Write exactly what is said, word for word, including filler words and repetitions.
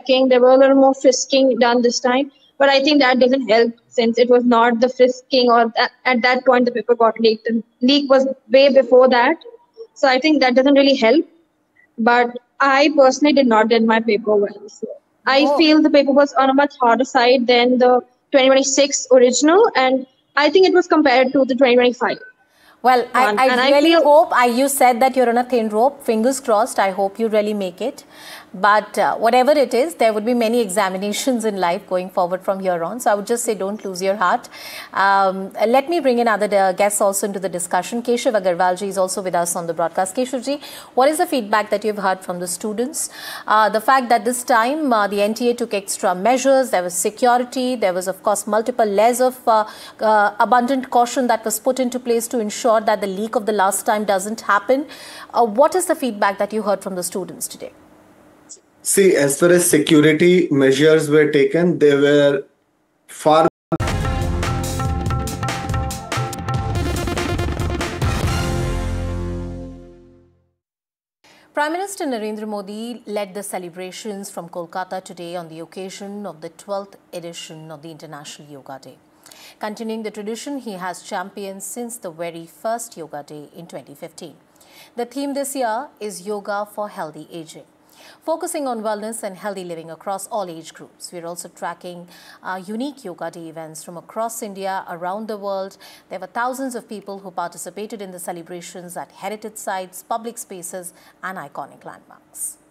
checking. There were a little more frisking done this time. But I think that doesn't help since it was not the frisking or th- at that point the paper got leaked. The leak was way before that. So I think that doesn't really help. But I personally did not get my paper well. So I Oh. feel the paper was on a much harder side than the twenty twenty-six original, and I think it was compared to the twenty twenty-five. Well, I, one. I And I really feel hope, I, you said that you're on a thin rope, fingers crossed, I hope you really make it. But uh, whatever it is, there would be many examinations in life going forward from here on. So I would just say don't lose your heart. Um, let me bring in other uh, guests also into the discussion. Keshav Agarwalji is also with us on the broadcast. Keshavji, what is the feedback that you've heard from the students? Uh, the fact that this time uh, the N T A took extra measures, there was security, there was of course multiple layers of uh, uh, abundant caution that was put into place to ensure that the leak of the last time doesn't happen. Uh, what is the feedback that you heard from the students today? See, as far as security measures were taken, they were far. Prime Minister Narendra Modi led the celebrations from Kolkata today on the occasion of the twelfth edition of the International Yoga Day. Continuing the tradition he has championed since the very first Yoga Day in twenty fifteen. The theme this year is Yoga for Healthy Aging, focusing on wellness and healthy living across all age groups. We're also tracking uh, unique Yoga Day events from across India, around the world. There were thousands of people who participated in the celebrations at heritage sites, public spaces and iconic landmarks.